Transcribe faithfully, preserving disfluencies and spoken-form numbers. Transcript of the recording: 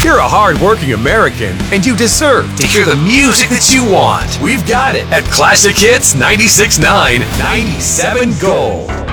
You're a hard-working American, and you deserve to hear the music that you want. We've got it at Classic Hits ninety-six point nine, ninety-seven Gold.